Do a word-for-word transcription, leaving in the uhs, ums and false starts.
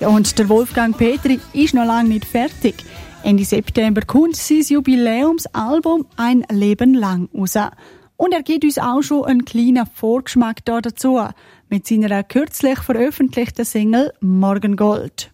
Und der Wolfgang Petri ist noch lange nicht fertig. Ende September kommt sein Jubiläumsalbum «Ein Leben lang» raus. Und er gibt uns auch schon einen kleinen Vorgeschmack dazu mit seiner kürzlich veröffentlichten Single «Morgengold».